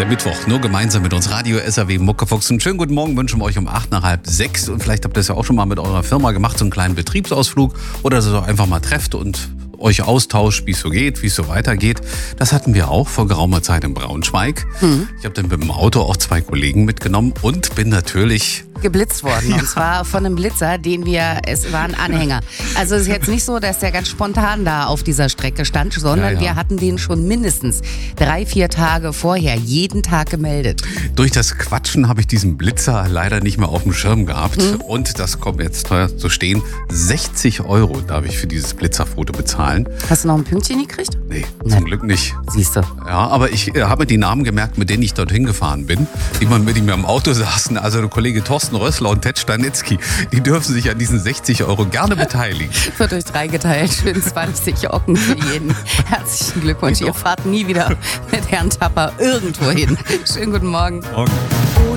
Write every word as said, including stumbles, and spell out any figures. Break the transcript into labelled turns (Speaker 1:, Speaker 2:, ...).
Speaker 1: Der Mittwoch, nur gemeinsam mit uns. Radio S R W Muckefuchs. Einen schönen guten Morgen wünschen wir euch um acht nach halb sechs. Und vielleicht habt ihr das ja auch schon mal mit eurer Firma gemacht, so einen kleinen Betriebsausflug. Oder so einfach mal trefft und euch austauscht, wie es so geht, wie es so weitergeht. Das hatten wir auch vor geraumer Zeit in Braunschweig. Mhm. Ich habe dann mit dem Auto auch zwei Kollegen mitgenommen und bin natürlich
Speaker 2: geblitzt worden.
Speaker 1: Ja.
Speaker 2: Und zwar von einem Blitzer, den wir, es war ein Anhänger. Also es ist jetzt nicht so, dass der ganz spontan da auf dieser Strecke stand, sondern
Speaker 1: ja, ja.
Speaker 2: wir hatten den schon mindestens drei, vier Tage vorher jeden Tag gemeldet.
Speaker 1: Durch das Quatschen habe ich diesen Blitzer leider nicht mehr auf dem Schirm gehabt. Mhm. Und das kommt jetzt teuer zu stehen. sechzig Euro darf ich für dieses Blitzerfoto bezahlen.
Speaker 2: Hast du noch ein Pünktchen gekriegt?
Speaker 1: Nee, zum
Speaker 2: Nein.
Speaker 1: Glück nicht.
Speaker 2: Siehst du.
Speaker 1: Ja, aber ich äh, habe mir die Namen gemerkt, mit denen ich dorthin gefahren bin, die man mit mir im Auto saßen. Also der Kollege Thorsten Rössler und Ted Stanitzky, die dürfen sich an diesen sechzig Euro gerne beteiligen.
Speaker 2: Wird durch drei geteilt, schön zwanzig Ocken für jeden. Herzlichen Glückwunsch, ihr fahrt nie wieder mit Herrn Tapper irgendwo hin. Schönen guten Morgen.
Speaker 1: Morgen.